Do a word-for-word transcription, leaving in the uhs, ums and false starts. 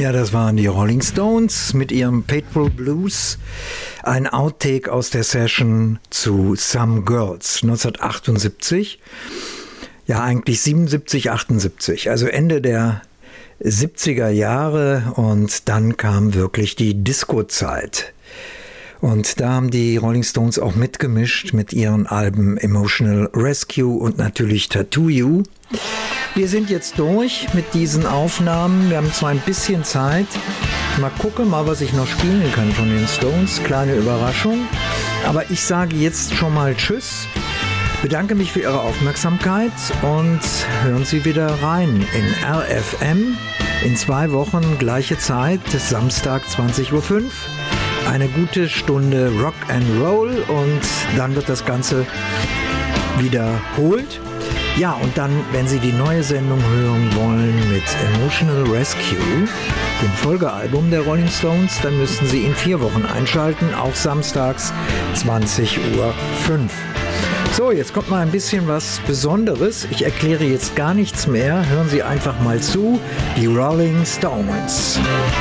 Ja, das waren die Rolling Stones mit ihrem Petrol Blues. Ein Outtake aus der Session zu Some Girls neunzehnhundertachtundsiebzig. Ja, eigentlich siebenundsiebzig, achtundsiebzig. Also Ende der siebziger Jahre, und dann kam wirklich die Disco-Zeit. Und da haben die Rolling Stones auch mitgemischt mit ihren Alben Emotional Rescue und natürlich Tattoo You. Wir sind jetzt durch mit diesen Aufnahmen. Wir haben zwar ein bisschen Zeit. Mal gucken, mal was ich noch spielen kann von den Stones. Kleine Überraschung. Aber ich sage jetzt schon mal Tschüss. Bedanke mich für Ihre Aufmerksamkeit und hören Sie wieder rein in R F M. In zwei Wochen gleiche Zeit, Samstag zwanzig Uhr fünf. Eine gute Stunde Rock and Roll und dann wird das Ganze wiederholt. Ja, und dann, wenn Sie die neue Sendung hören wollen mit Emotional Rescue, dem Folgealbum der Rolling Stones, dann müssten Sie in vier Wochen einschalten, auch samstags zwanzig Uhr fünf. So, jetzt kommt mal ein bisschen was Besonderes. Ich erkläre jetzt gar nichts mehr. Hören Sie einfach mal zu. Die Rolling Stones.